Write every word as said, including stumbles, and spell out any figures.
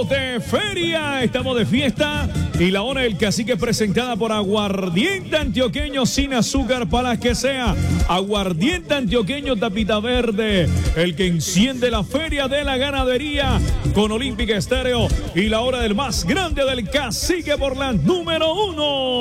Estamos de feria, estamos de fiesta y la hora del cacique es presentada por Aguardiente Antioqueño sin azúcar para las que sea. Aguardiente Antioqueño Tapita Verde, el que enciende la feria de la ganadería con Olímpica Estéreo y la hora del más grande del cacique por la número uno.